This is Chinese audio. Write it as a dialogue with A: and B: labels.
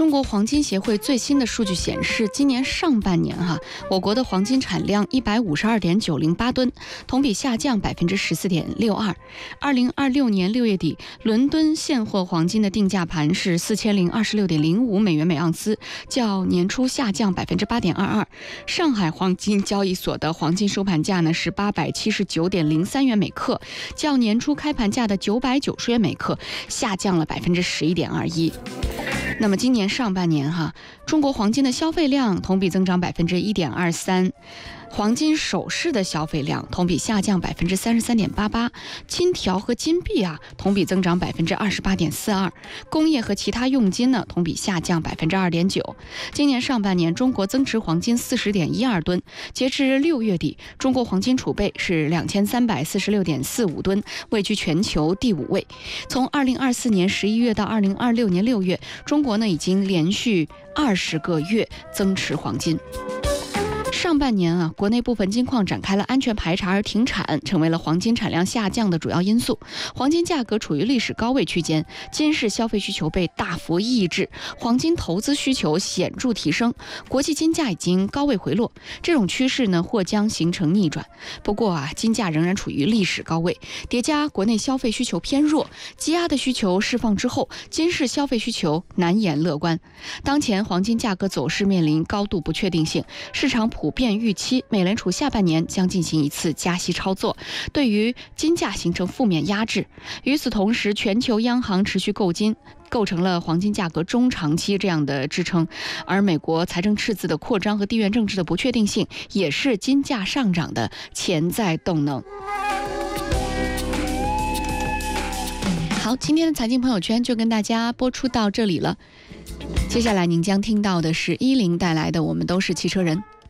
A: 中国黄金协会最新的数据显示，今年上半年我国的黄金产量152.908吨，同比下降14.62%。2026年6月底，伦敦现货黄金的定价盘是4026.05美元每盎司，较年初下降8.22%。上海黄金交易所的黄金收盘价呢是879.03元每克，较年初开盘价的990元每克下降了11.21%。那么今年上半年中国黄金的消费量同比增长1.23%，黄金首饰的消费量同比下降33.88%，金条和金币同比增长28.42%，工业和其他用金呢同比下降2.9%。今年上半年，中国增持黄金40.12吨，截至6月底，中国黄金储备是2346.45吨，位居全球第5位。从2024年11月到2026年6月，中国呢已经连续20个月增持黄金。上半年国内部分金矿展开了安全排查而停产，成为了黄金产量下降的主要因素。黄金价格处于历史高位区间，金市消费需求被大幅抑制，黄金投资需求显著提升，国际金价已经高位回落，这种趋势呢或将形成逆转。不过金价仍然处于历史高位，叠加国内消费需求偏弱，积压的需求释放之后，金市消费需求难言乐观。当前黄金价格走势面临高度不确定性，市场普遍预期美联储下半年将进行一次加息操作，对于金价形成负面压制。与此同时，全球央行持续购金，构成了黄金价格中长期这样的支撑，而美国财政赤字的扩张和地缘政治的不确定性也是金价上涨的潜在动能。好，今天的财经朋友圈就跟大家播出到这里了，接下来您将听到的是10带来的我们都是汽车人。